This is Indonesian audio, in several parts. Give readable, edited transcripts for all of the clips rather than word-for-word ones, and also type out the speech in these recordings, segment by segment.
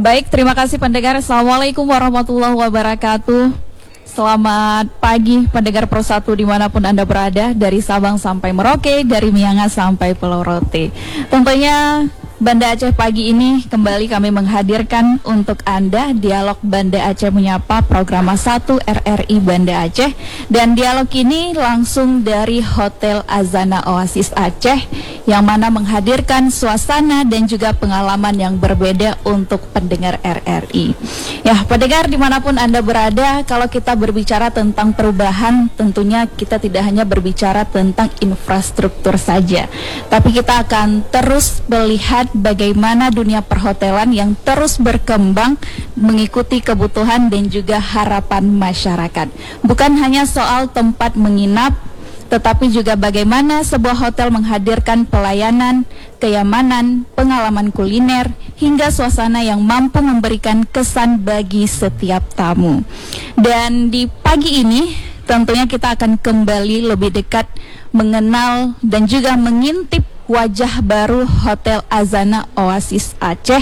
Baik, terima kasih pendengar. Assalamualaikum warahmatullahi wabarakatuh. Selamat pagi pendengar Pro 1 dimanapun Anda berada, dari Sabang sampai Merauke, dari Miangas sampai Pulau Rote. Tentunya Banda Aceh pagi ini kembali kami menghadirkan untuk Anda dialog Banda Aceh Menyapa program 1 RRI Banda Aceh. Dan dialog ini langsung dari Hotel Azana Oasis Aceh, yang mana menghadirkan suasana dan juga pengalaman yang berbeda untuk pendengar RRI. Ya, pendengar dimanapun Anda berada, kalau kita berbicara tentang perubahan, tentunya kita tidak hanya berbicara tentang infrastruktur saja, tapi kita akan terus melihat bagaimana dunia perhotelan yang terus berkembang mengikuti kebutuhan dan juga harapan masyarakat. Bukan hanya soal tempat menginap, tetapi juga bagaimana sebuah hotel menghadirkan pelayanan, kenyamanan, pengalaman kuliner, hingga suasana yang mampu memberikan kesan bagi setiap tamu. Dan di pagi ini tentunya kita akan kembali lebih dekat mengenal dan juga mengintip wajah baru Hotel Azana Oasis Aceh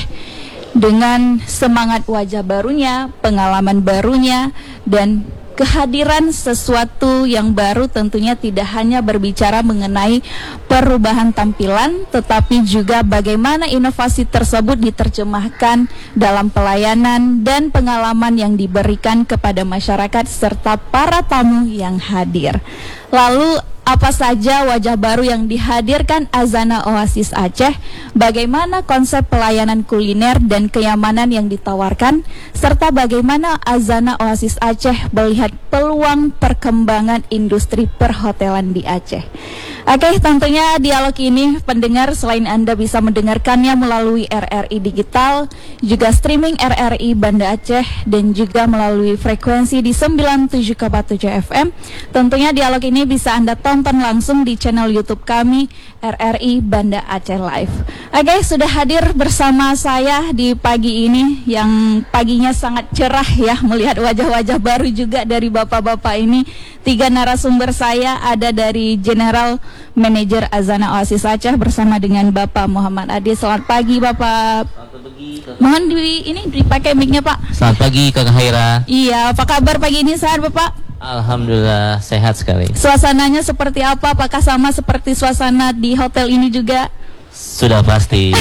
dengan semangat wajah barunya, pengalaman barunya, dan kehadiran sesuatu yang baru. Tentunya tidak hanya berbicara mengenai perubahan tampilan, tetapi juga bagaimana inovasi tersebut diterjemahkan dalam pelayanan dan pengalaman yang diberikan kepada masyarakat serta para tamu yang hadir. Lalu apa saja wajah baru yang dihadirkan Azana Oasis Aceh, bagaimana konsep pelayanan kuliner dan kenyamanan yang ditawarkan, serta bagaimana Azana Oasis Aceh melihat peluang perkembangan industri perhotelan di Aceh. Oke, tentunya dialog ini pendengar selain Anda bisa mendengarkannya melalui RRI Digital, juga streaming RRI Banda Aceh, dan juga melalui frekuensi di 97,7 FM. Tentunya dialog ini bisa Anda tonton langsung di channel YouTube kami RRI Banda Aceh Live. Oke, sudah hadir bersama saya di pagi ini yang paginya sangat cerah ya, melihat wajah-wajah baru juga dari bapak-bapak ini. 3 narasumber saya ada dari General Manager Azana Oasis Aceh bersama dengan Bapak Muhammad Adi. Selamat pagi Bapak. Selamat pagi. Mohon dipakai mic-nya Pak. Selamat pagi Kakak Haira. Iya, apa kabar pagi ini, sehat Bapak? Alhamdulillah sehat sekali. Suasananya seperti apa? Apakah sama seperti suasana di hotel ini juga? Sudah pasti.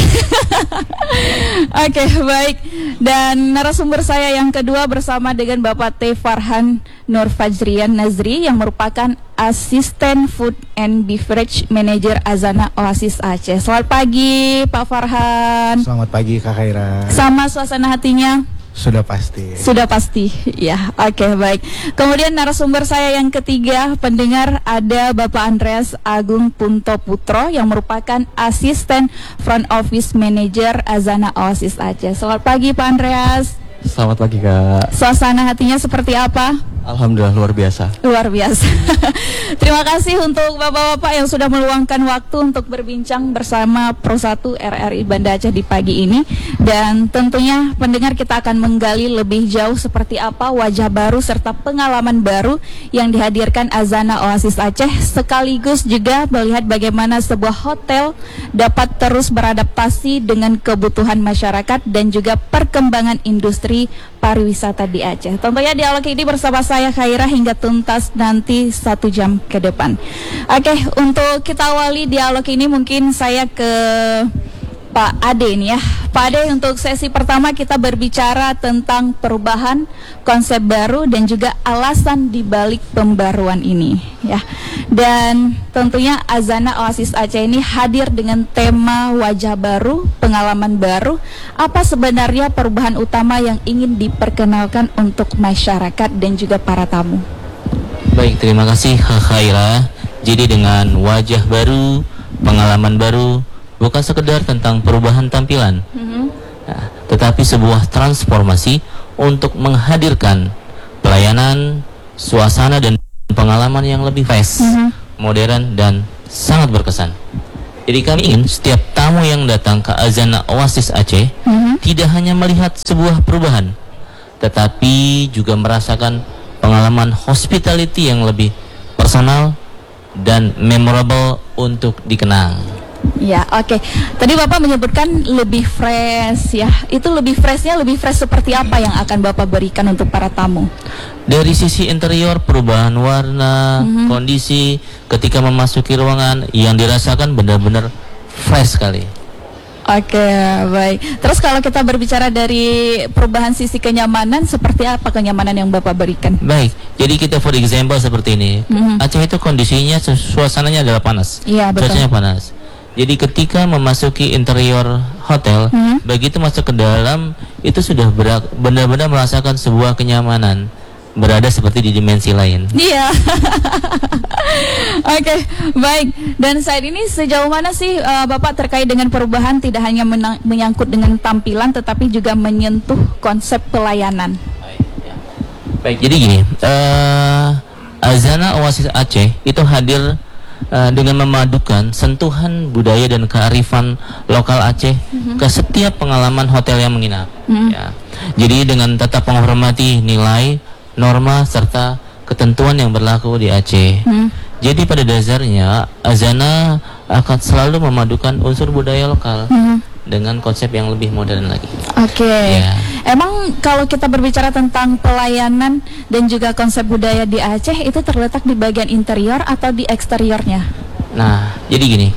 Oke, baik. Dan narasumber saya yang kedua bersama dengan Bapak T. Farhan Nur Fajrian Nazri, yang merupakan Asisten Food and Beverage Manager Azana Oasis Aceh. Selamat pagi Pak Farhan. Selamat pagi Kak Haira. Sama suasana hatinya? Sudah pasti. Sudah pasti, ya. Oke, baik. Kemudian narasumber saya yang ketiga, pendengar, ada Bapak Andreas Agung Punto Putro, yang merupakan Asisten Front Office Manager Azana Oasis Aceh. Selamat pagi Pak Andreas. Selamat pagi Kak. Suasana hatinya seperti apa? Alhamdulillah luar biasa. Luar biasa. Terima kasih untuk bapak-bapak yang sudah meluangkan waktu untuk berbincang bersama Pro 1 RRI Banda Aceh di pagi ini. Dan tentunya pendengar, kita akan menggali lebih jauh seperti apa wajah baru serta pengalaman baru yang dihadirkan Azana Oasis Aceh, sekaligus juga melihat bagaimana sebuah hotel dapat terus beradaptasi dengan kebutuhan masyarakat dan juga perkembangan industri pariwisata di Aceh. Tentunya dialog ini bersama saya Khaira hingga tuntas nanti 1 jam ke depan. Oke, untuk kita awali dialog ini mungkin saya ke Pak Ade nih ya. Pak Ade, untuk sesi pertama kita berbicara tentang perubahan, konsep baru, dan juga alasan dibalik pembaruan ini ya. Dan tentunya Azana Oasis Aceh ini hadir dengan tema wajah baru, pengalaman baru. Apa sebenarnya perubahan utama yang ingin diperkenalkan untuk masyarakat dan juga para tamu? Baik, terima kasih Kak Haira. Jadi dengan wajah baru, pengalaman baru, bukan sekedar tentang perubahan tampilan, nah, tetapi sebuah transformasi untuk menghadirkan pelayanan, suasana, dan pengalaman yang lebih fresh, modern, dan sangat berkesan. Jadi kami ingin setiap tamu yang datang ke Azana Oasis Aceh tidak hanya melihat sebuah perubahan, tetapi juga merasakan pengalaman hospitality yang lebih personal dan memorable untuk dikenang. Ya, oke. Tadi Bapak menyebutkan lebih fresh ya. Itu lebih fresh seperti apa yang akan Bapak berikan untuk para tamu? Dari sisi interior, perubahan warna, kondisi ketika memasuki ruangan yang dirasakan benar-benar fresh sekali. Oke, baik. Terus kalau kita berbicara dari perubahan sisi kenyamanan, seperti apa kenyamanan yang Bapak berikan? Baik, jadi kita for example seperti ini. Aceh itu kondisinya suasananya adalah panas. Iya, betul. Cuacanya panas. Jadi ketika memasuki interior hotel, begitu masuk ke dalam itu sudah benar-benar merasakan sebuah kenyamanan, berada seperti di dimensi lain. Iya. Oke, baik. Dan saat ini sejauh mana sih Bapak terkait dengan perubahan tidak hanya menyangkut dengan tampilan, tetapi juga menyentuh konsep pelayanan? Baik, jadi gini, Azana Oasis Aceh itu hadir dengan memadukan sentuhan budaya dan kearifan lokal Aceh ke setiap pengalaman hotel yang menginap. Ya. Jadi dengan tetap menghormati nilai, norma serta ketentuan yang berlaku di Aceh. Jadi pada dasarnya Azana akan selalu memadukan unsur budaya lokal dengan konsep yang lebih modern lagi. Oke. Ya. Emang kalau kita berbicara tentang pelayanan dan juga konsep budaya di Aceh itu terletak di bagian interior atau di eksteriornya? Nah, jadi gini,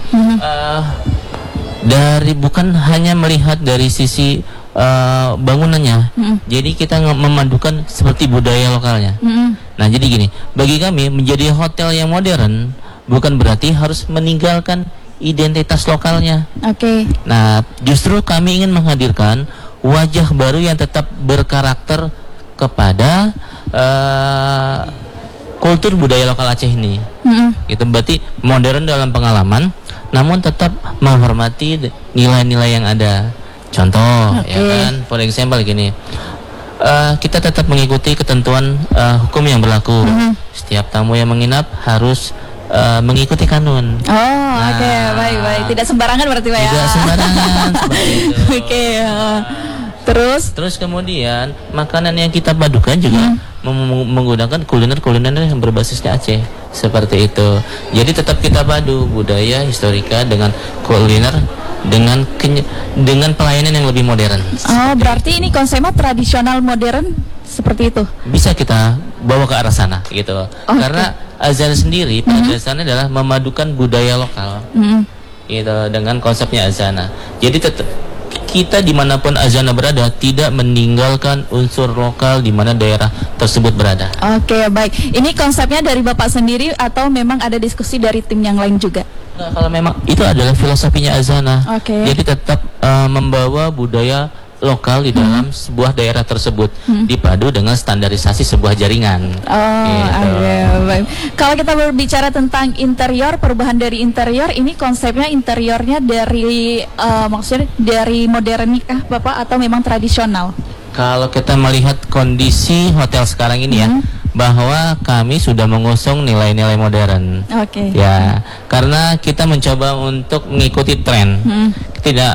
dari bukan hanya melihat dari sisi bangunannya, jadi kita memadukan seperti budaya lokalnya. Nah, jadi gini, bagi kami menjadi hotel yang modern bukan berarti harus meninggalkan identitas lokalnya. Oke. Nah, justru kami ingin menghadirkan wajah baru yang tetap berkarakter kepada kultur budaya lokal Aceh ini. Itu berarti modern dalam pengalaman, namun tetap menghormati nilai-nilai yang ada. Contoh, ya kan, for example gini, kita tetap mengikuti ketentuan hukum yang berlaku. Setiap tamu yang menginap harus mengikuti kanun. Oh, oke, baik. Tidak sembarangan berarti Pak ya? Tidak sembarangan seperti itu. Oke. Terus kemudian makanan yang kita padukan juga menggunakan kuliner yang berbasis Aceh seperti itu. Jadi tetap kita padu budaya historika dengan kuliner dengan pelayanan yang lebih modern. Oh, berarti ini konsepnya tradisional modern seperti itu. Bisa kita bawa ke arah sana gitu. Karena Azana sendiri pada dasarnya adalah memadukan budaya lokal. Gitu dengan konsepnya Azana. Jadi tetap kita dimanapun Azana berada tidak meninggalkan unsur lokal di mana daerah tersebut berada. Oke, baik. Ini konsepnya dari Bapak sendiri atau memang ada diskusi dari tim yang lain juga? Nah, kalau memang itu adalah filosofinya Azana. Jadi tetap membawa budaya lokal di dalam sebuah daerah tersebut dipadu dengan standarisasi sebuah jaringan. Baik. Kalau kita berbicara tentang interior, perubahan dari interior, ini konsepnya interiornya dari maksudnya dari modern kah Bapak atau memang tradisional? Kalau kita melihat kondisi hotel sekarang ini ya, bahwa kami sudah mengusung nilai-nilai modern. Ya, karena kita mencoba untuk mengikuti tren. Tidak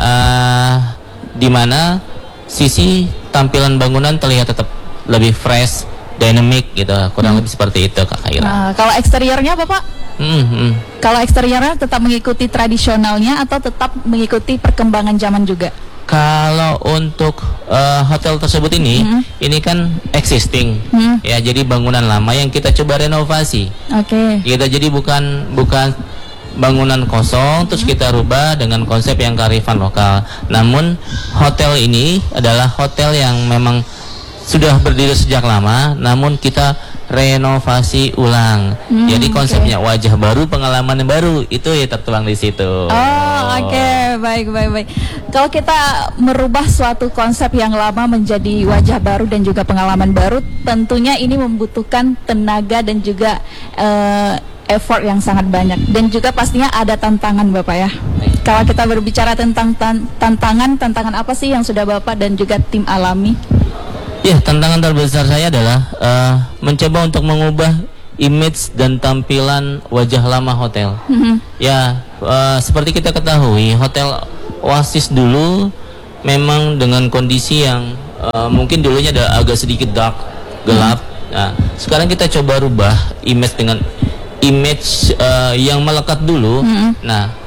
di mana sisi tampilan bangunan terlihat tetap lebih fresh, dynamic gitu, kurang lebih seperti itu Kak Khaira. Nah, kalau eksteriornya Bapak? Kalau eksteriornya tetap mengikuti tradisionalnya atau tetap mengikuti perkembangan zaman juga? Kalau untuk hotel tersebut ini kan existing, ya jadi bangunan lama yang kita coba renovasi. Kita jadi bukan bangunan kosong terus kita rubah dengan konsep yang kearifan lokal. Namun hotel ini adalah hotel yang memang sudah berdiri sejak lama, namun kita renovasi ulang. Jadi konsepnya wajah baru, pengalaman yang baru itu ya tertuang di situ. Baik. Kalau kita merubah suatu konsep yang lama menjadi wajah baru dan juga pengalaman baru, tentunya ini membutuhkan tenaga dan juga effort yang sangat banyak dan juga pastinya ada tantangan Bapak ya. Kalau kita berbicara tentang tantangan apa sih yang sudah Bapak dan juga tim alami? Ya, tantangan terbesar saya adalah mencoba untuk mengubah image dan tampilan wajah lama hotel. Ya, seperti kita ketahui, hotel Oasis dulu memang dengan kondisi yang mungkin dulunya ada agak sedikit dark, gelap. Nah, sekarang kita coba rubah image dengan image yang melekat dulu. Nah,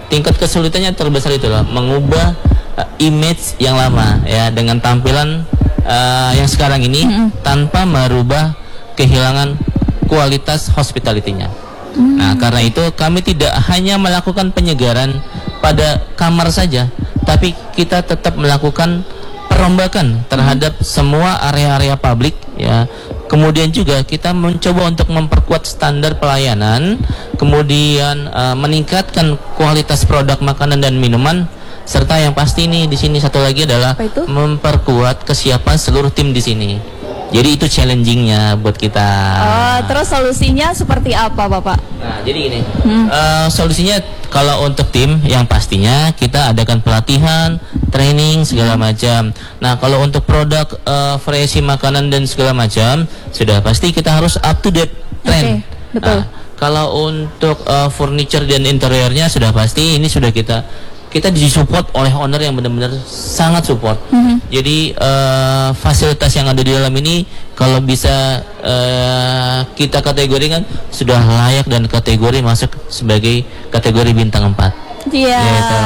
tingkat kesulitannya terbesar itulah mengubah image yang lama ya dengan tampilan yang sekarang ini tanpa merubah kehilangan kualitas hospitality-nya. Nah, karena itu kami tidak hanya melakukan penyegaran pada kamar saja, tapi kita tetap melakukan perombakan terhadap semua area-area publik ya. Kemudian juga kita mencoba untuk memperkuat standar pelayanan, kemudian meningkatkan kualitas produk makanan dan minuman, serta yang pasti ini di sini satu lagi adalah memperkuat kesiapan seluruh tim di sini. Jadi itu challengingnya buat kita. Terus solusinya seperti apa, Bapak? Nah, jadi gini, solusinya kalau untuk tim yang pastinya kita adakan pelatihan, training segala macam. Nah, kalau untuk produk variasi makanan dan segala macam, sudah pasti kita harus up to date trend. Betul. Nah, kalau untuk furniture dan interiornya sudah pasti ini sudah kita disupport oleh owner yang benar-benar sangat support. Jadi fasilitas yang ada di dalam ini kalau bisa kita kategorikan sudah layak dan kategori masuk sebagai kategori bintang 4. Iya.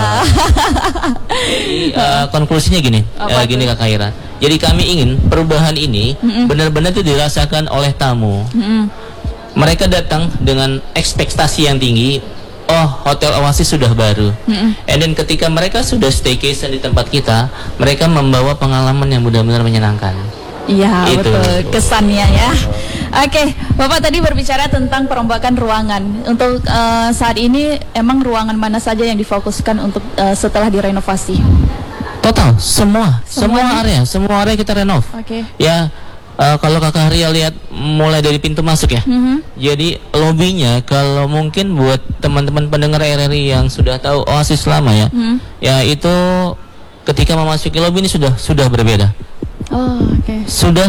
Jadi konklusinya gini, gini Kak Khaira. Jadi kami ingin perubahan ini benar-benar itu dirasakan oleh tamu. Mereka datang dengan ekspektasi yang tinggi. Oh, Hotel Oasis sudah baru. And then ketika mereka sudah staycation di tempat kita, mereka membawa pengalaman yang benar-benar menyenangkan. Iya, Itu. betul kesannya ya. Oke, Bapak tadi berbicara tentang perombakan ruangan. Untuk saat ini emang ruangan mana saja yang difokuskan untuk setelah direnovasi? Total, semua area kita renov. Oke. Ya, kalau Kakak Ria lihat mulai dari pintu masuk ya. Jadi lobbynya kalau mungkin buat teman-teman pendengar RRI yang sudah tahu Oasis lama ya, ya itu ketika memasuki lobby ini sudah berbeda. Oh, oke. Sudah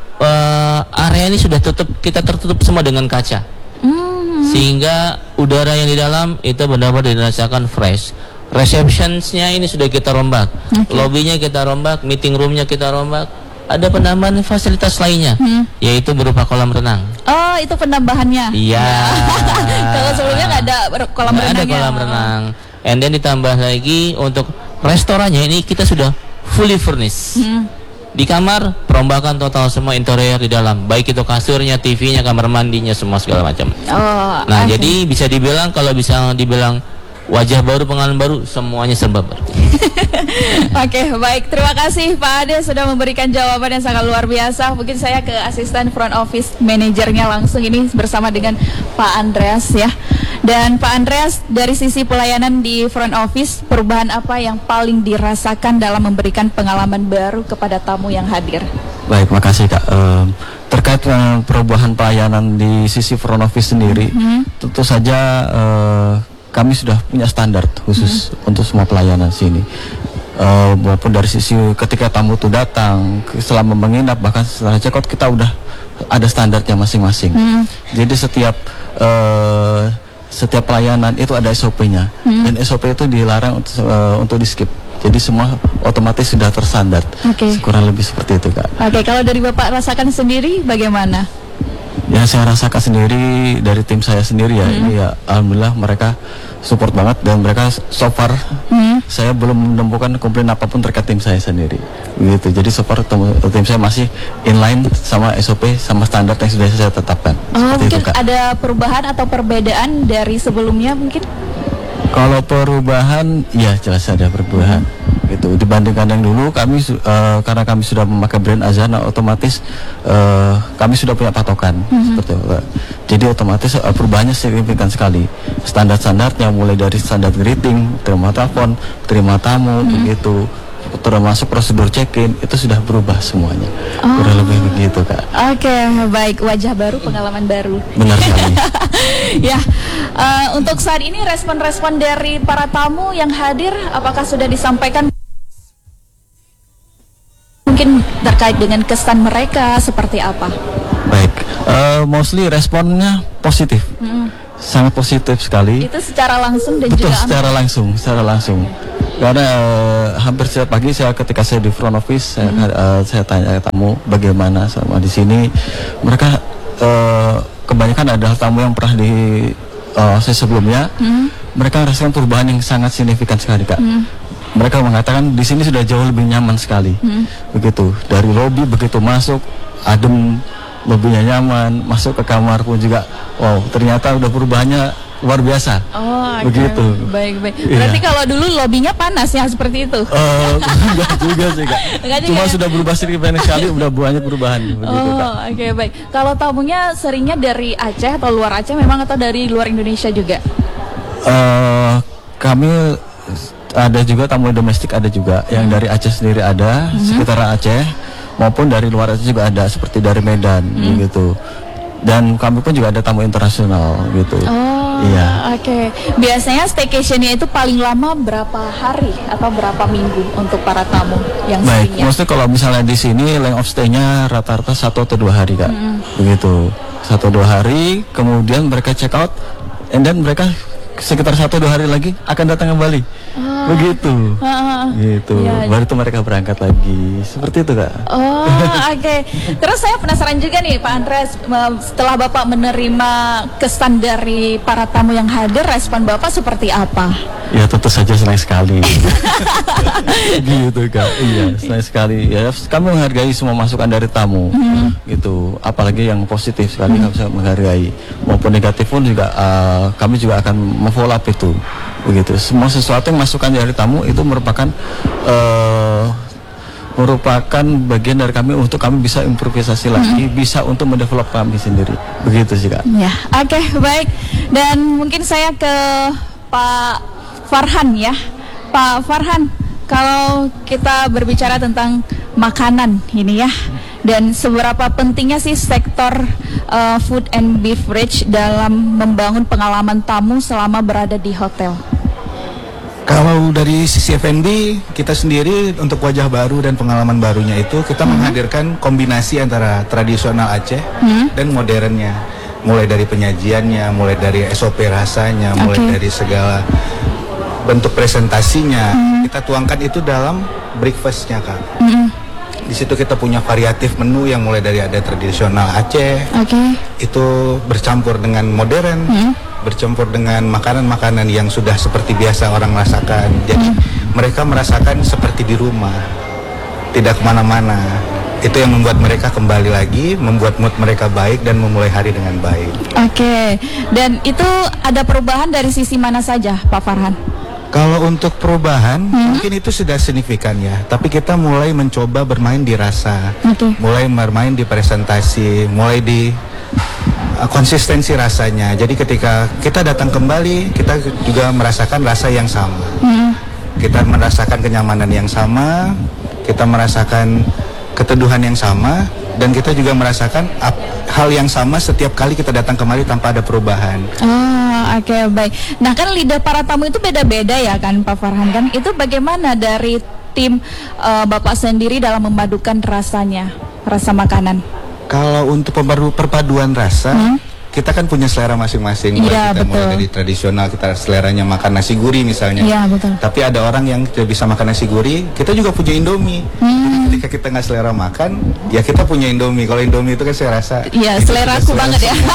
area ini sudah kita tertutup semua dengan kaca, sehingga udara yang di dalam itu benar-benar dirasakan fresh. Receptionsnya ini sudah kita rombak, lobbynya kita rombak, meeting roomnya kita rombak. Ada penambahan fasilitas lainnya, yaitu berupa kolam renang. Oh, itu penambahannya. Iya. Kalau sebelumnya nggak ada kolam renang. Ada kolam renang. And then ditambah lagi untuk restorannya ini kita sudah fully furnished. Di kamar perombakan total semua interior di dalam, baik itu kasurnya, TV-nya, kamar mandinya, semua segala macam. Oh. Nah, jadi bisa dibilang kalau bisa dibilang wajah baru, pengalaman baru, semuanya serba baru. Oke, baik. Terima kasih Pak Ade sudah memberikan jawaban yang sangat luar biasa. Mungkin saya ke asisten front office manajernya langsung ini bersama dengan Pak Andreas ya. Dan Pak Andreas, dari sisi pelayanan di front office, perubahan apa yang paling dirasakan dalam memberikan pengalaman baru kepada tamu yang hadir? Baik, makasih Kak. Terkait dengan perubahan pelayanan di sisi front office sendiri, tentu saja kami sudah punya standar khusus untuk semua pelayanan sini. Maupun dari sisi ketika tamu itu datang, selama menginap, bahkan setelah check out kita udah ada standarnya masing-masing. Jadi setiap pelayanan itu ada SOP-nya, dan SOP itu dilarang untuk di skip. Jadi semua otomatis sudah tersandar. Kurang lebih seperti itu Kak. Oke, kalau dari Bapak rasakan sendiri bagaimana? Yang saya rasakan sendiri dari tim saya sendiri ya, ini ya alhamdulillah mereka support banget, dan mereka so far saya belum menemukan komplain apapun terkait tim saya sendiri gitu. Jadi so far tim saya masih inline sama SOP sama standar yang sudah saya tetapkan. Mungkin itu, ada perubahan atau perbedaan dari sebelumnya mungkin? Kalau perubahan ya jelas ada perubahan gitu dibandingkan yang dulu. Kami karena kami sudah memakai brand Azana, otomatis kami sudah punya patokan seperti itu. Jadi otomatis perubahannya signifikan sekali. Standar-standarnya mulai dari standar greeting, terima telepon, terima tamu, begitu, termasuk prosedur check-in itu sudah berubah semuanya. Kurang lebih begitu Kak. Oke, baik. Wajah baru, pengalaman baru. Benar sekali. Ya, untuk saat ini respon-respon dari para tamu yang hadir, apakah sudah disampaikan mungkin terkait dengan kesan mereka seperti apa? Baik, mostly responnya positif, sangat positif sekali. Itu secara langsung dan betul, juga secara langsung. Karena hampir setiap pagi ketika saya di front office, saya tanya ke tamu bagaimana sama di sini. Mereka kebanyakan adalah tamu yang pernah saya sebelumnya, mereka merasakan perubahan yang sangat signifikan sekali, Kak. Mereka mengatakan di sini sudah jauh lebih nyaman sekali. Begitu. Dari lobi begitu masuk adem, lobinya nyaman, masuk ke kamar pun juga wow, ternyata udah perubahannya luar biasa. Oh, begitu. Baik. Berarti kalau dulu lobinya panas ya seperti itu? Enggak juga sih, Kak. Cuma sudah berubah sedikit sekali, udah banyak perubahan. Begitu, Kak. Oke, baik. Kalau tamunya seringnya dari Aceh atau luar Aceh memang atau dari luar Indonesia juga? Kami ada juga tamu domestik, ada juga yang dari Aceh sendiri ada, sekitaran Aceh, maupun dari luar Aceh juga ada, seperti dari Medan, begitu. Dan kami pun juga ada tamu internasional, gitu. Iya. Oke. Biasanya staycationnya itu paling lama berapa hari atau berapa minggu untuk para tamu yang Baik, seringnya? maksudnya kalau misalnya di sini length of stay-nya rata-rata 1 atau 2 hari, Kak. Begitu. 1-2 hari, kemudian mereka check out, and then mereka sekitar 1-2 hari lagi akan datang kembali. Begitu. Gitu. Ya, baru itu mereka berangkat lagi. Seperti itu, Kak. Oke. Terus saya penasaran juga nih Pak Andreas, setelah Bapak menerima kesan dari para tamu yang hadir, respon Bapak seperti apa? Ya tentu saja senang sekali. Gitu, Kak. Iya, senang sekali. Ya kami menghargai semua masukan dari tamu. Gitu. Apalagi yang positif sekali kami sangat menghargai. Maupun negatif pun juga kami juga akan memfollow up itu. Begitu. Semua sesuatu yang masukan dari tamu itu merupakan bagian dari kami untuk kami bisa improvisasi lagi, bisa untuk mendevelop kami sendiri. Begitu sih, Kak. Ya, oke, baik. Dan mungkin saya ke Pak Farhan ya. Pak Farhan, kalau kita berbicara tentang makanan ini ya, dan seberapa pentingnya sih sektor food and beverage dalam membangun pengalaman tamu selama berada di hotel? Kalau dari sisi F&B, kita sendiri untuk wajah baru dan pengalaman barunya itu kita menghadirkan kombinasi antara tradisional Aceh dan modernnya. Mulai dari penyajiannya, mulai dari SOP rasanya, mulai dari segala bentuk presentasinya. Kita tuangkan itu dalam breakfastnya, Kak. Di situ kita punya variatif menu yang mulai dari ada tradisional Aceh, itu bercampur dengan modern, bercampur dengan makanan-makanan yang sudah seperti biasa orang merasakan. Jadi mereka merasakan seperti di rumah, tidak kemana-mana. Itu yang membuat mereka kembali lagi, membuat mood mereka baik dan memulai hari dengan baik. Oke, dan itu ada perubahan dari sisi mana saja, Pak Farhan? Kalau untuk perubahan, mungkin itu sudah signifikan ya. Tapi kita mulai mencoba bermain di rasa, mulai bermain di presentasi, mulai di konsistensi rasanya. Jadi ketika kita datang kembali, kita juga merasakan rasa yang sama. Kita merasakan kenyamanan yang sama, kita merasakan keteduhan yang sama, dan kita juga merasakan hal yang sama setiap kali kita datang kembali tanpa ada perubahan. Oke, baik. Nah kan lidah para tamu itu beda-beda ya kan Pak Farhan kan? Itu bagaimana dari tim Bapak sendiri dalam memadukan rasanya, rasa makanan? Kalau untuk perpaduan rasa, kita kan punya selera masing-masing. Kita mulai dari tradisional, kita seleranya makan nasi gurih misalnya. Iya, betul. Tapi ada orang yang tidak bisa makan nasi gurih, kita juga punya Indomie. Jadi ketika kita nggak selera makan, ya kita punya Indomie. Kalau Indomie itu kan saya rasa, iya, selera aku banget ya.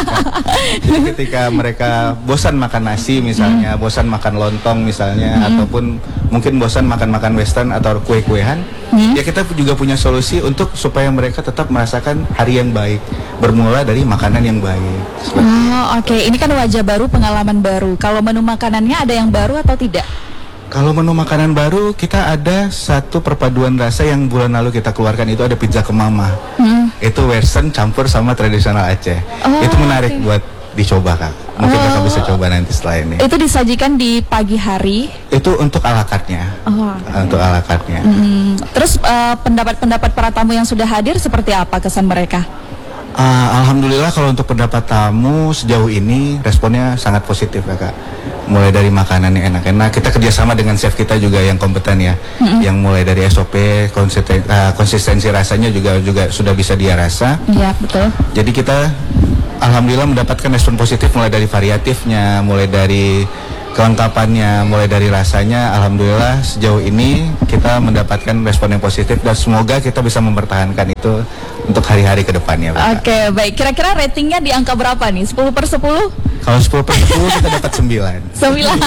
Jadi ketika mereka bosan makan nasi misalnya, bosan makan lontong misalnya, ataupun mungkin bosan makan western atau kue-kuehan, ya kita juga punya solusi untuk supaya mereka tetap merasakan hari yang baik, bermula dari makanan yang baik. Oke. Ini kan wajah baru, pengalaman baru. Kalau menu makanannya ada yang baru atau tidak? Kalau menu makanan baru, kita ada satu perpaduan rasa yang bulan lalu kita keluarkan, itu ada pizza kemama. Itu western campur sama tradisional Aceh. Itu menarik buat dicoba, Kak. Mungkin Kakak bisa coba nanti setelah ini. Itu disajikan di pagi hari? Itu untuk ala carte-nya. Untuk ala carte-nya. Terus pendapat-pendapat para tamu yang sudah hadir seperti apa kesan mereka? Alhamdulillah kalau untuk pendapat tamu sejauh ini responnya sangat positif ya, Kak. Mulai dari makanan yang enak-enak, kita kerjasama dengan chef kita juga yang kompeten ya, yang mulai dari SOP, konsistensi rasanya juga sudah bisa dia rasa. Iya, betul. Jadi kita alhamdulillah mendapatkan respon positif mulai dari variatifnya, mulai dari kelengkapannya, mulai dari rasanya. Alhamdulillah sejauh ini kita mendapatkan respon yang positif dan semoga kita bisa mempertahankan itu untuk hari-hari ke depannya, Pak. Oke, baik. Kira-kira ratingnya di angka berapa nih? 10/10? Kalau 10 per 10 kita dapat 9. 9.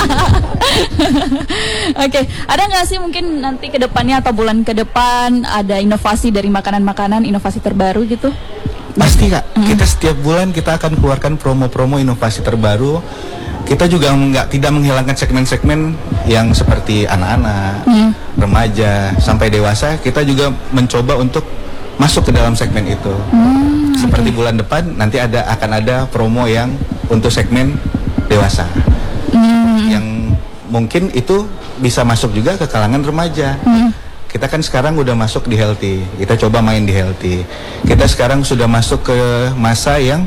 Oke, ada nggak sih mungkin nanti ke depannya atau bulan ke depan ada inovasi dari makanan-makanan, inovasi terbaru gitu? Pasti Kak, kita setiap bulan kita akan keluarkan promo-promo inovasi terbaru. Kita juga tidak menghilangkan segmen-segmen yang seperti anak-anak, remaja, sampai dewasa. Kita juga mencoba untuk masuk ke dalam segmen itu. Seperti bulan depan nanti akan ada promo yang untuk segmen dewasa. Yang mungkin itu bisa masuk juga ke kalangan remaja. Kita kan sekarang udah masuk di healthy. Kita coba main di healthy. Kita sekarang sudah masuk ke masa yang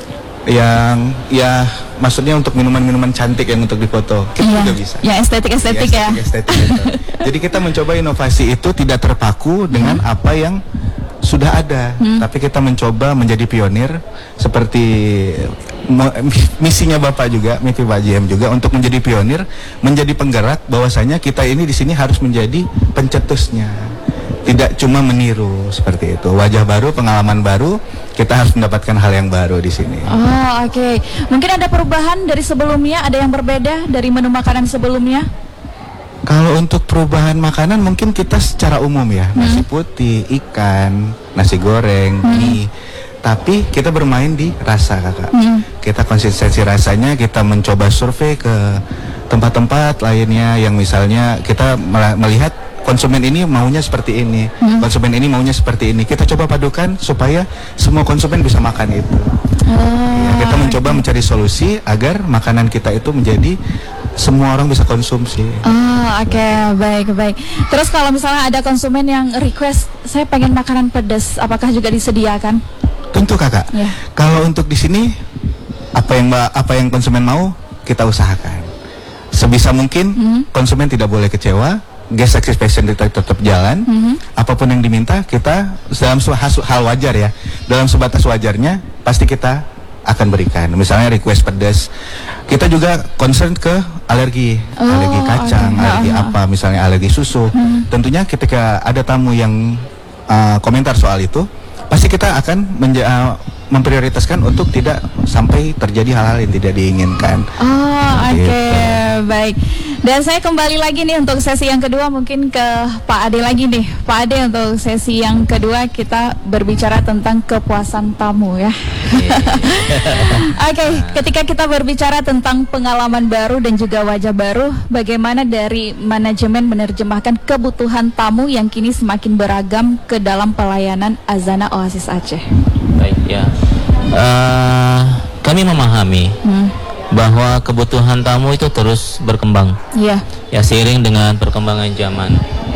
ya maksudnya untuk minuman-minuman cantik yang untuk difoto. Kita juga bisa. Ya estetik-estetik ya. Estetik itu. Jadi kita mencoba inovasi itu tidak terpaku dengan apa yang sudah ada, tapi kita mencoba menjadi pionir seperti misinya Bapak juga, mimpi Pak JM juga untuk menjadi pionir, menjadi penggerak bahwasanya kita ini di sini harus menjadi pencetusnya. Tidak cuma meniru seperti itu. Wajah baru, pengalaman baru, kita harus mendapatkan hal yang baru di sini. Oh, oke. Mungkin ada perubahan dari sebelumnya, ada yang berbeda dari menu makanan sebelumnya? Kalau untuk perubahan makanan mungkin kita secara umum ya, nasi putih, ikan, nasi goreng, mie. Tapi kita bermain di rasa Kakak. Kita konsistensi rasanya, kita mencoba survei ke tempat-tempat lainnya yang misalnya kita melihat konsumen ini maunya seperti ini, konsumen ini maunya seperti ini. Kita coba padukan supaya semua konsumen bisa makan itu. Ya, kita mencoba mencari solusi agar makanan kita itu menjadi semua orang bisa konsumsi. Oh, oke, baik. Terus kalau misalnya ada konsumen yang request, saya pengen makanan pedas, apakah juga disediakan? Tentu Kakak. Ya. Kalau untuk di sini apa yang konsumen mau kita usahakan. Sebisa mungkin konsumen tidak boleh kecewa. Guest satisfaction kita tetap jalan. Apapun yang diminta kita dalam hal wajar ya. Dalam sebatas wajarnya pasti kita akan berikan. Misalnya request pedas. Kita juga concern ke alergi kacang, alergi apa, misalnya alergi susu. Tentunya ketika ada tamu yang komentar soal itu, pasti kita akan memprioritaskan untuk tidak sampai terjadi hal-hal yang tidak diinginkan. Oh, oke, Gitu. baik. Dan saya kembali lagi nih untuk sesi yang kedua, mungkin ke Pak Ade lagi nih. Pak Ade, untuk sesi yang kedua kita berbicara tentang kepuasan tamu ya. Oke, ketika kita berbicara tentang pengalaman baru dan juga wajah baru, bagaimana dari manajemen menerjemahkan kebutuhan tamu yang kini semakin beragam ke dalam pelayanan Azana Oasis Aceh? Baik ya. Kami memahami bahwa kebutuhan tamu itu terus berkembang. Iya. Ya, seiring dengan perkembangan zaman.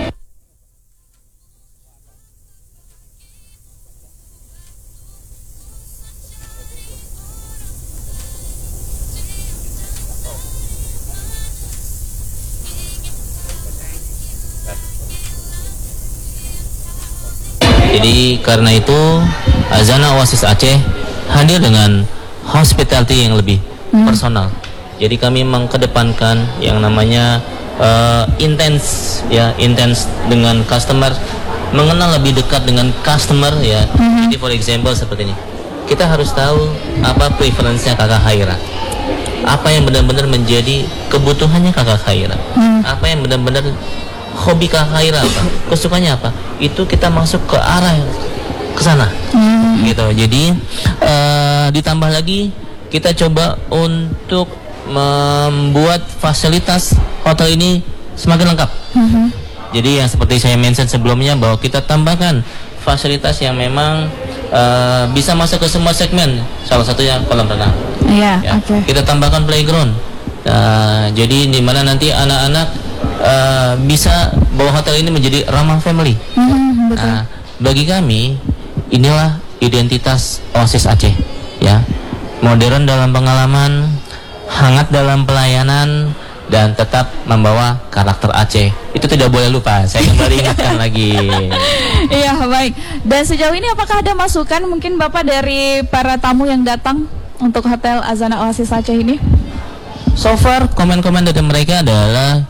Jadi karena itu Azana Oasis Aceh hadir dengan hospitality yang lebih personal. Jadi kami mengkedepankan yang namanya intens dengan customer, mengenal lebih dekat dengan customer ya. Jadi for example seperti ini. Kita harus tahu apa preferensinya Kakak Haira. Apa yang benar-benar menjadi kebutuhannya Kakak Haira. Apa yang benar-benar hobi Kakak Haira apa? Kesukaannya apa? Itu kita masuk ke arah ke sana. Gitu. Jadi ditambah lagi kita coba untuk membuat fasilitas hotel ini semakin lengkap. Jadi yang seperti saya mention sebelumnya bahwa kita tambahkan fasilitas yang memang bisa masuk ke semua segmen. Salah satunya kolam renang. Iya, Ya. oke. Kita tambahkan playground. Jadi di mana nanti anak-anak bisa bawa hotel ini menjadi ramah family. Betul. Bagi kami inilah identitas Oasis Aceh, ya. Modern dalam pengalaman, hangat dalam pelayanan, dan tetap membawa karakter Aceh. Itu tidak boleh lupa. Saya kembali ingatkan lagi. Iya, baik. Dan sejauh ini apakah ada masukan mungkin Bapak dari para tamu yang datang untuk Hotel Azana Oasis Aceh ini? So far komen-komen dari mereka adalah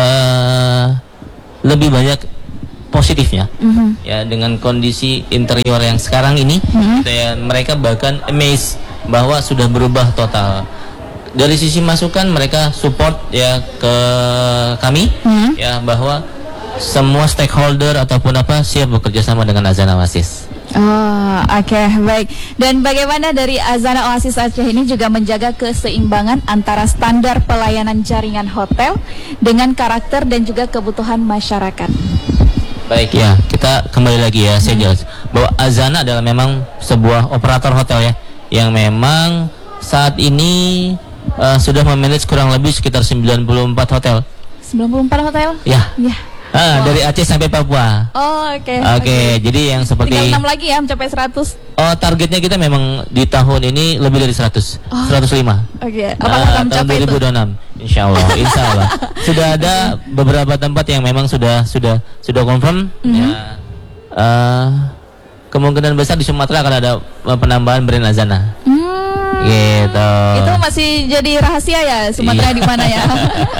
lebih banyak positifnya. Ya, dengan kondisi interior yang sekarang ini, gitu ya, mereka bahkan amazed bahwa sudah berubah total. dari sisi masukan mereka support ya ke kami ya, bahwa semua stakeholder ataupun apa siap bekerja sama dengan Azana Oasis. Oh, oke, baik. Dan bagaimana dari Azana Oasis Aceh ini juga menjaga keseimbangan antara standar pelayanan jaringan hotel dengan karakter dan juga kebutuhan masyarakat? Baik ya, kita kembali lagi ya, saya jelas bahwa Azana adalah memang sebuah operator hotel ya, yang memang saat ini sudah memanage kurang lebih sekitar 94 hotel. 94 hotel? Ya. Ya. Dari Aceh sampai Papua. Oh, oke. Oke, jadi yang seperti tinggal 6 lagi ya mencapai 100. Oh, targetnya kita memang di tahun ini lebih dari 100. 105. Oke, apakah akan tahun mencapai itu? 2026. Insya Allah. Sudah ada beberapa tempat yang memang sudah confirm ya. Kemungkinan besar di Sumatera akan ada penambahan brand Azana. Gitu. Itu masih jadi rahasia ya, Sumatera di mana ya?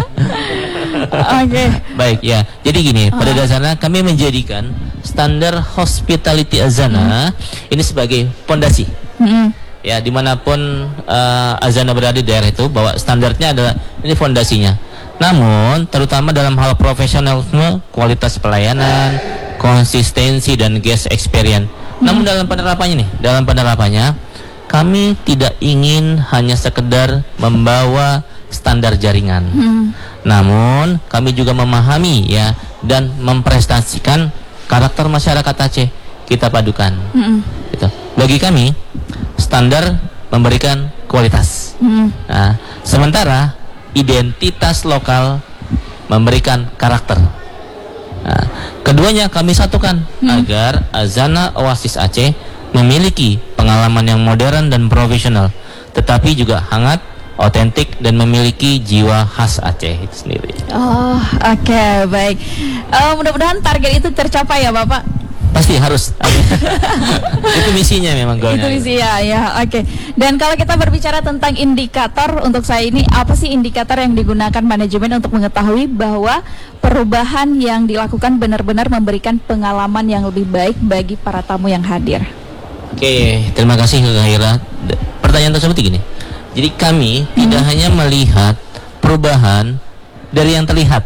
Oke. Baik ya. Jadi gini, pada dasarnya kami menjadikan standar hospitality Azana ini sebagai fondasi. Ya, dimanapun Azana berada di daerah itu, bahwa standarnya adalah ini fondasinya. Namun, terutama dalam hal profesionalisme, kualitas pelayanan, konsistensi dan guest experience. Namun dalam penerapannya kami tidak ingin hanya sekedar membawa standar jaringan. Namun kami juga memahami ya dan memprestasikan karakter masyarakat Aceh, kita padukan. Gitu. Bagi kami standar memberikan kualitas. Nah, sementara identitas lokal memberikan karakter. Nah, keduanya kami satukan agar Azana Oasis Aceh memiliki pengalaman yang modern dan profesional, tetapi juga hangat, otentik dan memiliki jiwa khas Aceh itu sendiri. Oh, oke, baik. Mudah-mudahan target itu tercapai ya, Bapak. Pasti harus. Itu misinya memang goalnya. Itu misi ya, oke. Dan kalau kita berbicara tentang indikator, untuk saya ini apa sih indikator yang digunakan manajemen untuk mengetahui bahwa perubahan yang dilakukan benar-benar memberikan pengalaman yang lebih baik bagi para tamu yang hadir? Oke, terima kasih Kak Haira. Pertanyaan tersebut gini. Jadi kami tidak hanya melihat perubahan dari yang terlihat,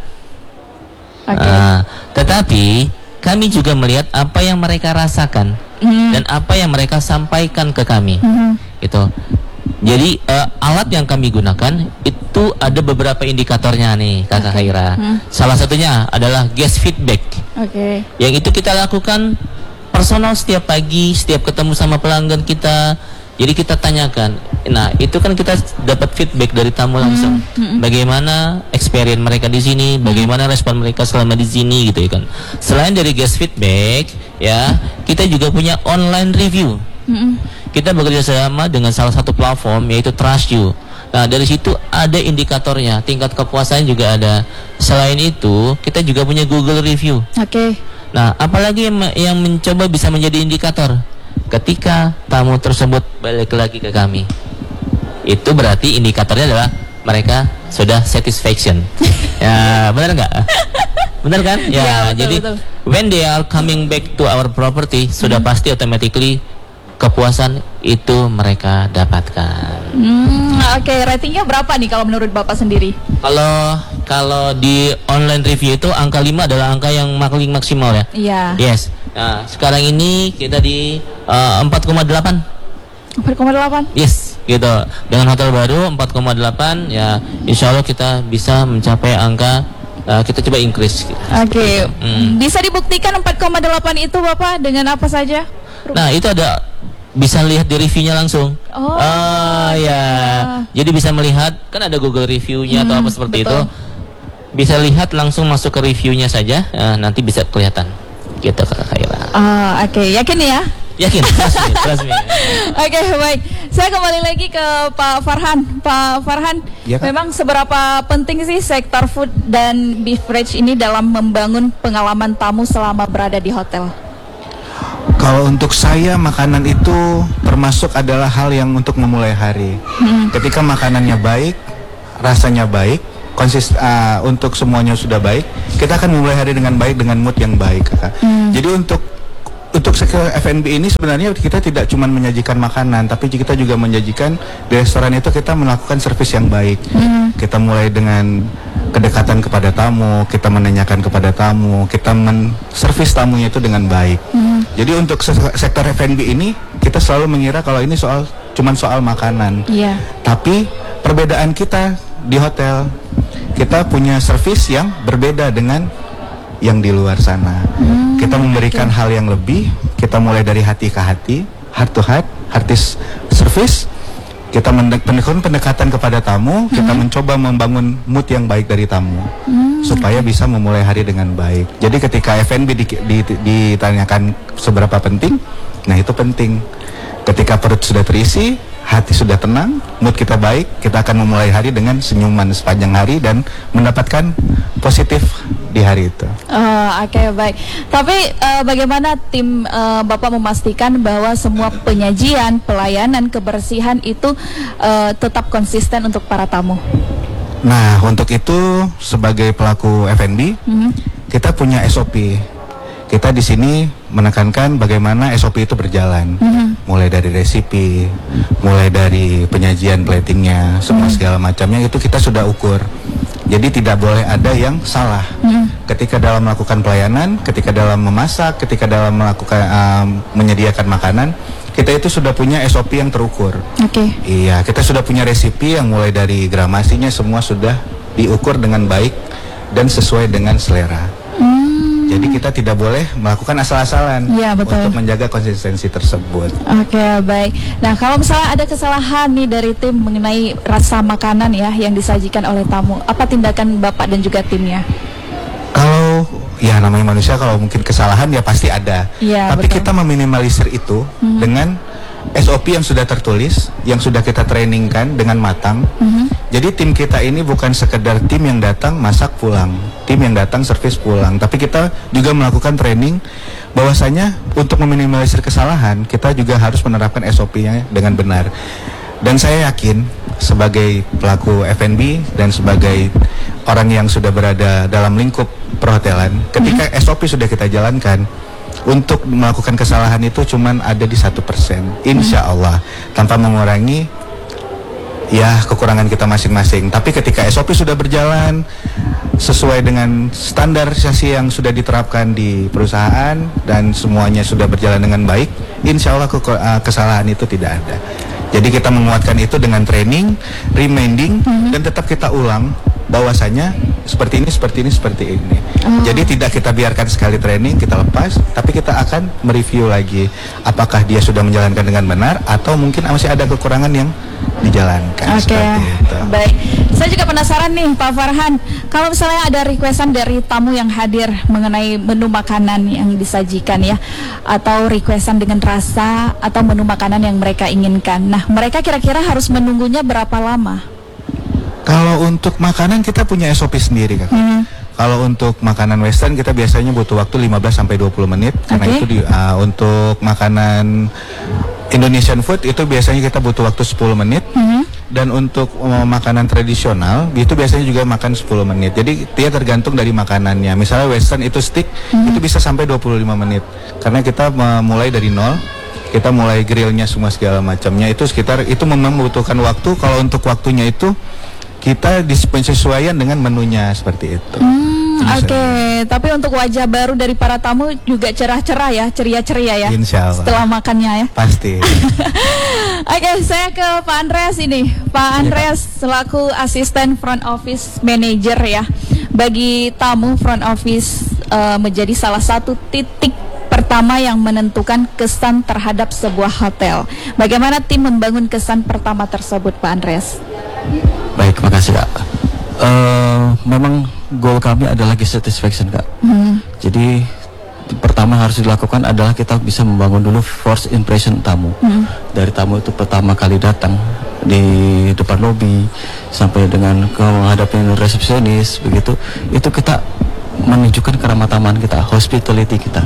tetapi kami juga melihat apa yang mereka rasakan dan apa yang mereka sampaikan ke kami. Gitu. Jadi alat yang kami gunakan itu ada beberapa indikatornya nih, Kakak Haira. Salah satunya adalah guest feedback. Yang itu kita lakukan personal setiap pagi, setiap ketemu sama pelanggan kita. Jadi kita tanyakan. Nah, itu kan kita dapat feedback dari tamu langsung. Bagaimana experience mereka di sini, bagaimana respon mereka selama di sini gitu ya kan. Selain dari guest feedback, ya, kita juga punya online review. Kita bekerja sama dengan salah satu platform yaitu Trust You. Nah, dari situ ada indikatornya, tingkat kepuasan juga ada. Selain itu, kita juga punya Google Review. Nah, apalagi yang mencoba bisa menjadi indikator ketika tamu tersebut balik lagi ke kami. Itu berarti indikatornya adalah mereka sudah satisfaction. Ya, benar nggak? Benar kan? Ya, betul, jadi betul. When they are coming back to our property, sudah pasti automatically kepuasan itu mereka dapatkan. Ratingnya berapa nih kalau menurut Bapak sendiri? Kalau di online review itu angka 5 adalah angka yang paling maksimal ya. Iya. Yes. Nah, sekarang ini kita di 4,8. 4,8. Yes, gitu. Dengan hotel baru 4,8 ya, insya Allah kita bisa mencapai angka kita coba increase. Bisa dibuktikan 4,8 itu Bapak dengan apa saja? Nah, itu ada bisa lihat di reviewnya langsung. Ya. Jadi bisa melihat, kan ada Google reviewnya atau apa seperti itu. Bisa lihat langsung masuk ke reviewnya saja. Nanti bisa kelihatan. Gitu Kak Haira. Yakin ya? Yakin, trust me. Baik. Saya kembali lagi ke Pak Farhan. Pak Farhan, Ya, Kak. memang seberapa penting sih sektor food dan beverage ini dalam membangun pengalaman tamu selama berada di hotel? Kalau untuk saya makanan itu termasuk adalah hal yang untuk memulai hari. Ketika makanannya baik, rasanya baik, untuk semuanya sudah baik, kita akan memulai hari dengan baik, dengan mood yang baik, Kakak. Jadi untuk untuk sektor F&B ini sebenarnya kita tidak cuma menyajikan makanan, tapi kita juga menyajikan di restoran itu kita melakukan servis yang baik. Kita mulai dengan kedekatan kepada tamu, kita menanyakan kepada tamu, kita menservis tamunya itu dengan baik. Jadi untuk sektor F&B ini kita selalu mengira kalau ini cuman soal makanan. Iya. Tapi perbedaan kita di hotel, kita punya servis yang berbeda dengan yang di luar sana. Kita memberikan hal yang lebih. Kita mulai dari hati ke hati, heart to heart, artis service. Kita mendekatkan pendekatan kepada tamu. Kita mencoba membangun mood yang baik dari tamu, supaya bisa memulai hari dengan baik. Jadi ketika F&B ditanyakan seberapa penting, nah itu penting. Ketika perut sudah terisi, hati sudah tenang, mood kita baik, kita akan memulai hari dengan senyuman sepanjang hari dan mendapatkan positif di hari itu. Oke, baik. Tapi bagaimana tim Bapak memastikan bahwa semua penyajian, pelayanan, kebersihan itu tetap konsisten untuk para tamu? Nah, untuk itu sebagai pelaku F&B, kita punya SOP. Kita di sini menekankan bagaimana SOP itu berjalan, mulai dari resipi, mulai dari penyajian platingnya, semua segala macamnya itu kita sudah ukur. Jadi tidak boleh ada yang salah. Ketika dalam melakukan pelayanan, ketika dalam memasak, ketika dalam melakukan menyediakan makanan, kita itu sudah punya SOP yang terukur. Iya, kita sudah punya resipi yang mulai dari gramasinya semua sudah diukur dengan baik dan sesuai dengan selera. Jadi kita tidak boleh melakukan asal-asalan untuk menjaga konsistensi tersebut. Oke, baik. Nah, kalau misalnya ada kesalahan nih dari tim mengenai rasa makanan ya yang disajikan oleh tamu, apa tindakan Bapak dan juga timnya? Kalau ya namanya manusia, kalau mungkin kesalahan ya pasti ada. Tapi kita meminimalisir itu dengan SOP yang sudah tertulis, yang sudah kita trainingkan dengan matang. Jadi tim kita ini bukan sekedar tim yang datang masak pulang, tim yang datang servis pulang, tapi kita juga melakukan training bahwasanya untuk meminimalisir kesalahan kita juga harus menerapkan SOP-nya dengan benar. Dan saya yakin sebagai pelaku F&B dan sebagai orang yang sudah berada dalam lingkup perhotelan, ketika SOP sudah kita jalankan, untuk melakukan kesalahan itu cuman ada di 1%, insya Allah, tanpa mengurangi ya kekurangan kita masing-masing. Tapi ketika SOP sudah berjalan sesuai dengan standarisasi yang sudah diterapkan di perusahaan dan semuanya sudah berjalan dengan baik, insya Allah kesalahan itu tidak ada. Jadi kita menguatkan itu dengan training, reminding, dan tetap kita ulang bahwasanya seperti ini, seperti ini, seperti ini. Jadi tidak kita biarkan sekali training kita lepas, tapi kita akan mereview lagi apakah dia sudah menjalankan dengan benar atau mungkin masih ada kekurangan yang dijalankan. Oke, baik. Saya juga penasaran nih Pak Farhan, kalau misalnya ada requestan dari tamu yang hadir mengenai menu makanan yang disajikan ya, atau requestan dengan rasa atau menu makanan yang mereka inginkan. Nah, mereka kira-kira harus menunggunya berapa lama? Kalau untuk makanan kita punya SOP sendiri, Kak. Kalau untuk makanan western kita biasanya butuh waktu 15-20 menit. Karena itu untuk makanan Indonesian food itu biasanya kita butuh waktu 10 menit. Dan untuk makanan tradisional itu biasanya juga makan 10 menit. Jadi dia tergantung dari makanannya. Misalnya western itu steak itu bisa sampai 25 menit. Karena kita mulai dari nol. Kita mulai grillnya semua segala macamnya itu sekitar itu memang membutuhkan waktu. Kalau untuk waktunya itu kita disesuaikan dengan menunya seperti itu. Oke, tapi untuk wajah baru dari para tamu juga cerah-cerah ya, ceria-ceria ya. Insya Allah. Setelah makannya ya. Pasti. Oke, saya ke Pak Andreas ini. Pak Andreas selaku asisten front office manager ya. Bagi tamu front office menjadi salah satu titik pertama yang menentukan kesan terhadap sebuah hotel. Bagaimana tim membangun kesan pertama tersebut, Pak Andreas? Baik, makasih Kak. Memang goal kami adalah guest satisfaction Kak. Jadi pertama harus dilakukan adalah kita bisa membangun dulu first impression tamu. Dari tamu itu pertama kali datang di depan lobi sampai dengan ke menghadapi resepsionis begitu, itu kita menunjukkan keramah tamahan kita, hospitality kita.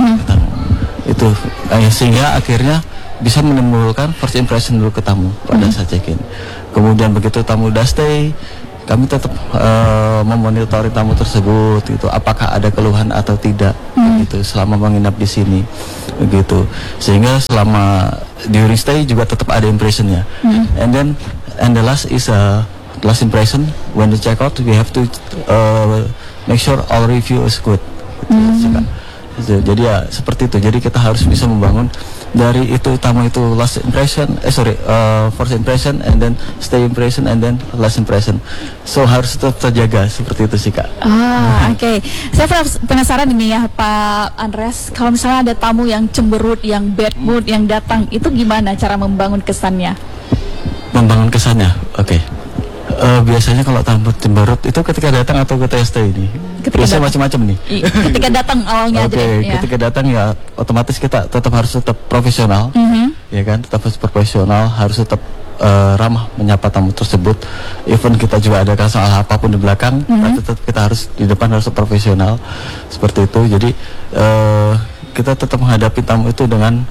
Itu sehingga akhirnya bisa menimbulkan first impression dulu ke tamu pada saat check-in. Kemudian begitu tamu udah stay, kami tetap memonitori tamu tersebut gitu, apakah ada keluhan atau tidak gitu selama menginap di sini begitu, sehingga selama during stay juga tetap ada impressionnya. And the last is last impression when the check out, we have to make sure our review is good gitu. Jadi ya seperti itu. Jadi kita harus bisa membangun dari itu tamu itu last impression, first impression, and then stay impression, and then last impression. So harus tetap terjaga seperti itu sih Kak. Oke. Saya penasaran ini ya Pak Andreas, kalau misalnya ada tamu yang cemberut, yang bad mood, yang datang, itu gimana cara membangun kesannya? Membangun kesannya, oke. Biasanya kalau tamu cemberut itu ketika datang atau ketika stay ini? Biasanya macam-macam nih. Ketika datang awalnya aja deh. Ya. Ketika datang ya otomatis kita harus tetap profesional, ya kan? Tetap harus profesional, harus tetap ramah menyapa tamu tersebut. Even kita juga ada salah apapun di belakang, tetap kita harus di depan harus profesional seperti itu. Jadi kita tetap menghadapi tamu itu dengan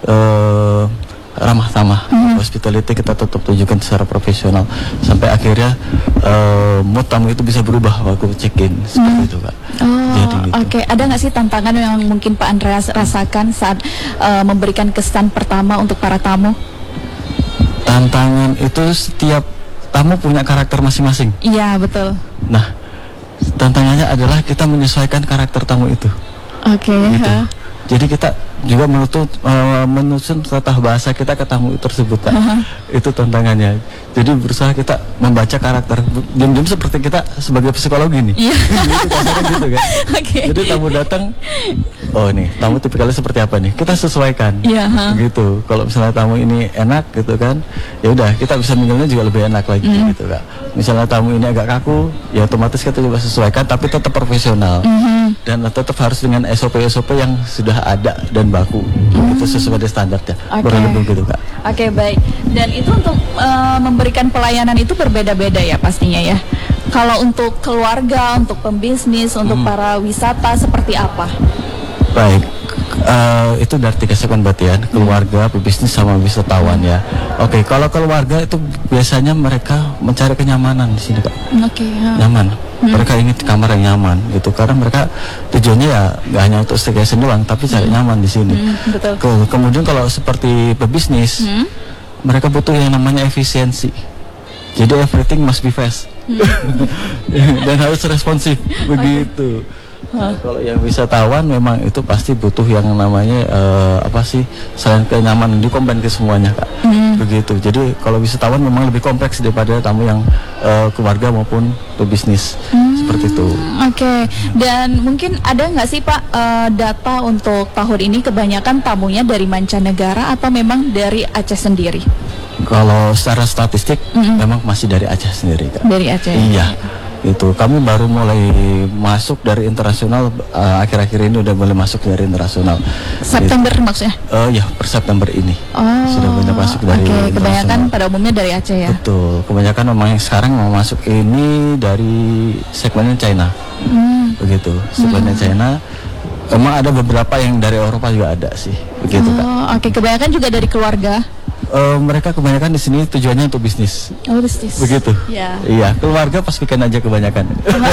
ramah tamah, hospitality kita tetap tunjukkan secara profesional sampai akhirnya mood tamu itu bisa berubah waktu check-in seperti itu Kak. Jadi gitu. Oke. Ada nggak sih tantangan yang mungkin Pak Andreas rasakan saat memberikan kesan pertama untuk para tamu? Tantangan itu setiap tamu punya karakter masing-masing. Iya betul. Nah, tantangannya adalah kita menyesuaikan karakter tamu itu. Oke. Gitu. Jadi kita juga menusun tata bahasa kita ke tamu tersebut Kak. Itu tantangannya. Jadi berusaha kita membaca karakter, diam-diam seperti kita sebagai psikologi nih. Gitu kasarnya gitu kan. Jadi tamu datang, oh nih tamu tipikalnya seperti apa nih, kita sesuaikan. Gitu. Kalau misalnya tamu ini enak gitu kan, ya udah kita bisa minggilnya juga lebih enak lagi gitu Kak. Misalnya tamu ini agak kaku, ya otomatis kita juga sesuaikan tapi tetap profesional. Dan tetap harus dengan SOP-SOP yang sudah ada dan baku, itu sesuai dengan standarnya. Begitu Kak. Oke, baik. Dan itu untuk memberikan pelayanan itu berbeda-beda ya pastinya ya. Kalau untuk keluarga, untuk pembisnis, untuk para wisata seperti apa? Baik, itu dari 3 segmen berarti ya, keluarga, pebisnis sama wisatawan ya. Oke, kalau keluarga itu biasanya mereka mencari kenyamanan di sini Kak. Nyaman. Mereka ingin kamar yang nyaman gitu, karena mereka tujuannya ya nggak hanya untuk staycation doang, tapi cari nyaman di sini. Kemudian kalau seperti pebisnis, mereka butuh yang namanya efisiensi. Jadi everything must be fast dan harus responsif begitu. Kalau yang wisatawan memang itu pasti butuh yang namanya selain kenyamanan dikombin ke semuanya Kak. Begitu. Jadi kalau wisatawan memang lebih kompleks daripada tamu yang keluarga maupun pebisnis seperti itu. Oke. Dan mungkin ada nggak sih Pak data untuk tahun ini kebanyakan tamunya dari mancanegara atau memang dari Aceh sendiri? Kalau secara statistik memang masih dari Aceh sendiri Kak. Dari Aceh. Iya. Itu kami baru mulai masuk dari internasional, akhir-akhir ini udah mulai masuk dari internasional. September maksudnya? Ya per September ini sudah mulai masuk dari internasional. Kebanyakan pada umumnya dari Aceh ya? Betul, kebanyakan memang yang sekarang mau masuk ini dari segmennya China. Begitu, segmennya China. Emang ada beberapa yang dari Eropa juga ada sih, begitu Kak. Oke, kebanyakan juga dari keluarga? Mereka kebanyakan di sini tujuannya untuk bisnis. Bisnis. Begitu. Iya, keluarga pas weekend aja kebanyakan.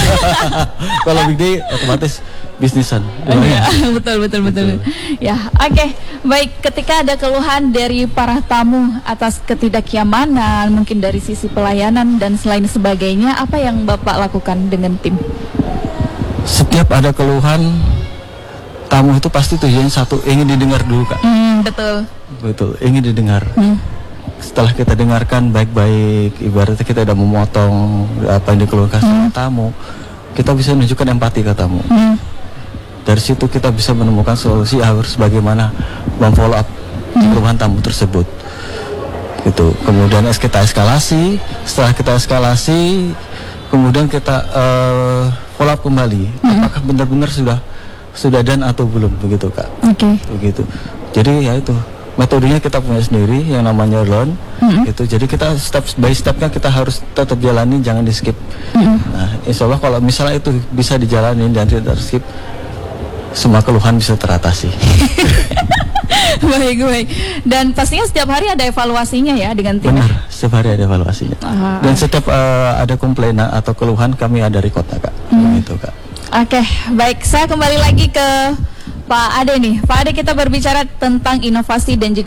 Kalau weekday otomatis bisnisan. Betul. Ya, oke. Baik, ketika ada keluhan dari para tamu atas ketidaknyamanan, mungkin dari sisi pelayanan dan selain sebagainya, apa yang Bapak lakukan dengan tim? Setiap ada keluhan tamu itu pasti tujuannya satu, ingin didengar dulu Kak. Betul, ingin didengar. Setelah kita dengarkan baik-baik, ibaratnya kita udah memotong apa yang dikeluhkan sama tamu, kita bisa menunjukkan empati ke tamu. Dari situ kita bisa menemukan solusi harus bagaimana memfollow up keluhan tamu tersebut. Gitu. Kemudian kita eskalasi, setelah kita eskalasi, kemudian kita follow up kembali. Apakah benar-benar sudah dan atau belum, begitu Kak. Begitu. Jadi ya itu metodenya kita punya sendiri yang namanya learn. Itu jadi kita step by stepnya kita harus tetap jalani, jangan di skip. Nah, insya Allah kalau misalnya itu bisa dijalani dan tidak skip, semua keluhan bisa teratasi. Baik. Dan pastinya setiap hari ada evaluasinya ya dengan tim. Benar, setiap hari ada evaluasinya. Dan setiap ada komplain atau keluhan kami ada recordnya Kak. Gitu Kak. Oke, baik. Saya kembali lagi ke Pak Ade nih. Pak Ade, kita berbicara tentang inovasi dan juga